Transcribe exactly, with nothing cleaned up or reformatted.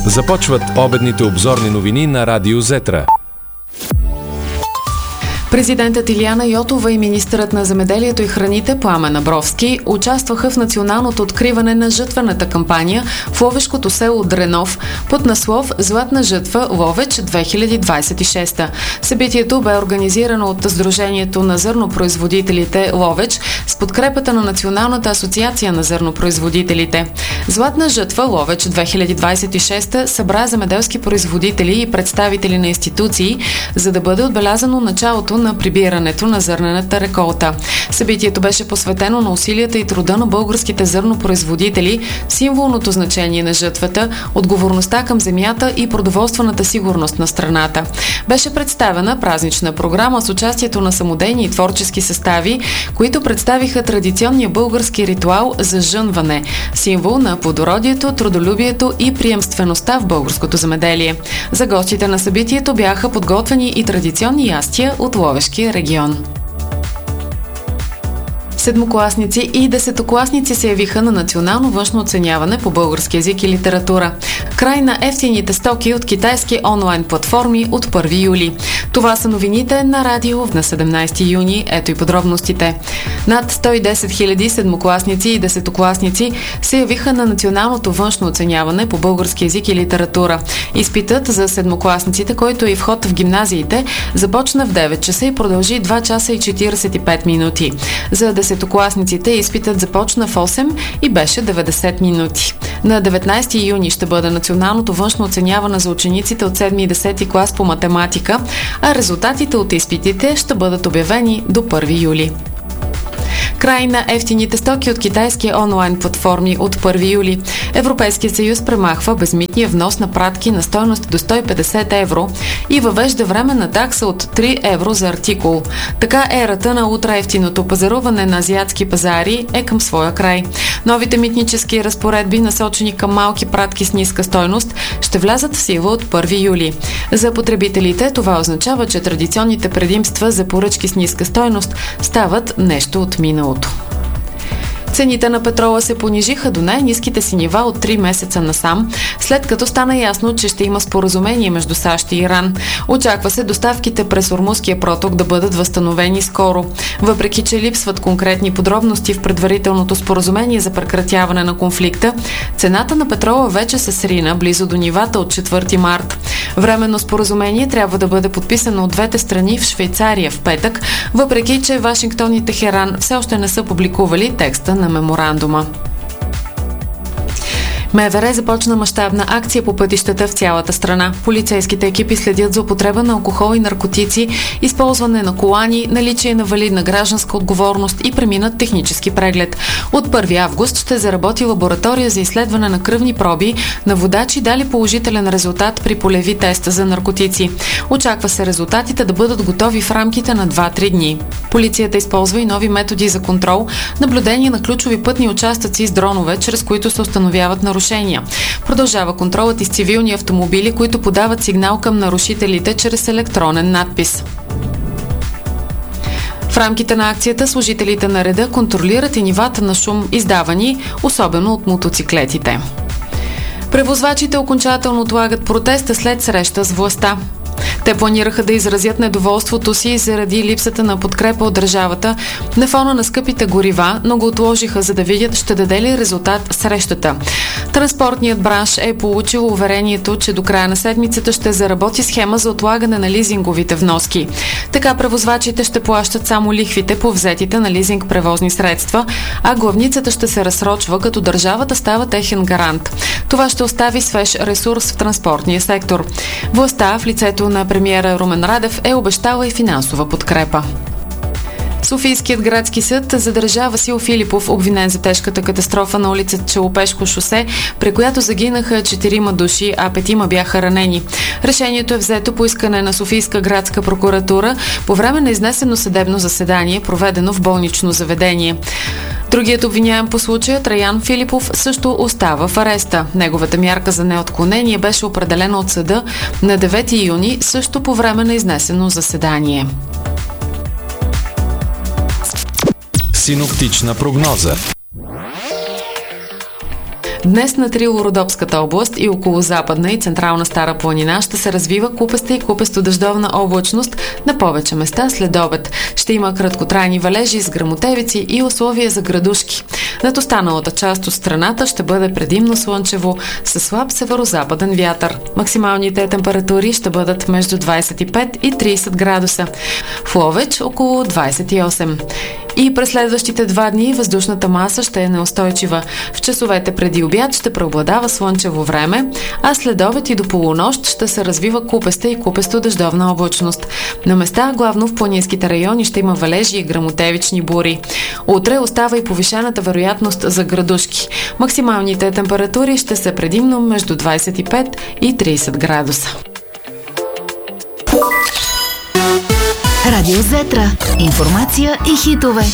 Започват обедните обзорни новини на Радио Зетра. Президентът Илияна Йотова и министърът на земеделието и храните Пламен Абровски участваха в националното откриване на жътвената кампания в ловешкото село Дренов под наслов «Златна жътва Ловеч две хиляди двадесет и шеста». Събитието бе организирано от Сдружението на зърнопроизводителите Ловеч с подкрепата на Националната асоциация на зърнопроизводителите. Златна жътва Ловеч две хиляди двадесет и шеста събра земеделски производители и представители на институции, за да бъде отбелязано началото на прибирането на зърнената реколта. Събитието беше посветено на усилията и труда на българските зърнопроизводители, символното значение на жътвата, отговорността към земята и продоволствената сигурност на страната. Беше представена празнична програма с участието на самодейни и творчески състави, които представиха традиционния български ритуал за жънване, символ на плодородието, трудолюбието и приемствеността в българското земеделие. За гостите на събитието бяха подготвени и традиционни ястия от Ловешкия регион. Седмокласници и десетокласници се явиха на национално външно оценяване по български език и литература. Край на евтините стоки от китайски онлайн платформи от първи юли. Това са новините на радио на седемнадесети юни. Ето и подробностите. Над сто и десет хиляди седмокласници и десетокласници се явиха на националното външно оценяване по български език и литература. Изпитът за седмокласниците, който е вход в гимназиите, започна в девет часа и продължи два часа и четиридесет и пет минути. За десетокласниците изпитът започна в осем и беше деветдесет минути. На деветнадесети юни ще бъде националното външно оценяване за учениците от седми и десети клас по математика, а резултатите от изпитите ще бъдат обявени до първи юли. Край на евтините стоки от китайски онлайн платформи от първи юли. Европейският съюз премахва безмитния внос на пратки на стойност до сто и петдесет евро и въвежда временна такса от три евро за артикул. Така ерата на ултраевтиното пазаруване на азиатски пазари е към своя край. Новите митнически разпоредби, насочени към малки пратки с ниска стойност, ще влязат в сила от първи юли. За потребителите това означава, че традиционните предимства за поръчки с ниска стойност стават нещо от миналото. Цените на петрола се понижиха до най-ниските си нива от три месеца насам, след като стана ясно, че ще има споразумение между САЩ и Иран. Очаква се доставките през Ормузския проток да бъдат възстановени скоро. Въпреки че липсват конкретни подробности в предварителното споразумение за прекратяване на конфликта, цената на петрола вече се срина близо до нивата от четвърти март. Временно споразумение трябва да бъде подписано от двете страни в Швейцария в петък, въпреки че Вашингтон и Техеран все още не са публикували текста на меморандума. МВР започна мащабна акция по пътищата в цялата страна. Полицейските екипи следят за употреба на алкохол и наркотици, използване на колани, наличие на валидна гражданска отговорност и преминат технически преглед. От първи август ще заработи лаборатория за изследване на кръвни проби на водачи, дали положителен резултат при полеви теста за наркотици. Очаква се резултатите да бъдат готови в рамките на два-три дни. Полицията използва и нови методи за контрол, наблюдение на ключови пътни участъци с дронове, чрез които се установяват нарушения. Продължава контролът и с цивилни автомобили, които подават сигнал към нарушителите чрез електронен надпис. В рамките на акцията служителите на реда контролират и нивата на шум, издавани особено от мотоциклетите. Превозвачите окончателно отлагат протеста след среща с властта. Те планираха да изразят недоволството си заради липсата на подкрепа от държавата на фона на скъпите горива, но го отложиха, за да видят ще даде ли резултат срещата. Транспортният бранш е получил уверението, че до края на седмицата ще заработи схема за отлагане на лизинговите вноски. Така превозвачите ще плащат само лихвите по взетите на лизинг превозни средства, а главницата ще се разсрочва, като държавата става техен гарант. Това ще остави свеж ресурс в транспортния сектор. Властта в лицето на премиера Румен Радев е обещала и финансова подкрепа. Софийският градски съд задържа Васил Филипов, обвинен за тежката катастрофа на улица Челопешко шосе, при която загинаха четирима души, а петима бяха ранени. Решението е взето по искане на Софийска градска прокуратура по време на изнесено съдебно заседание, проведено в болнично заведение. Другият обвиняем по случая, Траян Филипов, също остава в ареста. Неговата мярка за неотклонение беше определена от съда на девети юни, също по време на изнесено заседание. Синоптична прогноза. Днес на Трило-Родопската област и около Западна и Централна Стара планина ще се развива купеста и купесто-дъждовна облачност на повече места след обед. Ще има краткотрайни валежи с гръмотевици и условия за градушки. Над останалата част от страната ще бъде предимно слънчево със слаб северо-западен вятър. Максималните температури ще бъдат между двадесет и пет и тридесет градуса. В Ловеч около двадесет и осем. И през следващите два дни въздушната маса ще е неустойчива. В часовете преди обяд ще преобладава слънчево време, а след обед и до полунощ ще се развива купеста и купесто-дъждовна облачност. На места, главно в планинските райони, ще има валежи и гръмотевични бури. Утре остава и повишената вероятност за градушки. Максималните температури ще са предимно между двадесет и пет и тридесет градуса. Радио Зетра. Информация и хитове.